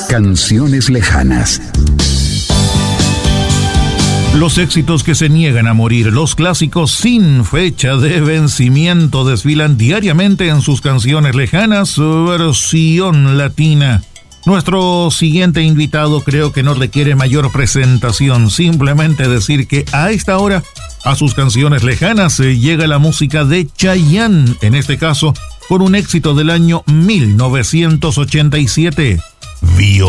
Canciones lejanas. Los éxitos que se niegan a morir, los clásicos sin fecha de vencimiento desfilan diariamente en sus canciones lejanas, versión latina. Nuestro siguiente invitado creo que no requiere mayor presentación, simplemente decir que a esta hora, a sus canciones lejanas llega la música de Chayanne, en este caso, con un éxito del año 1987,